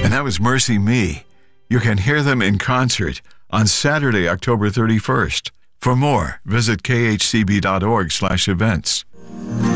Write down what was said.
And that was Mercy Me. You can hear them in concert on Saturday, October 31st. For more, visit khcb.org/events.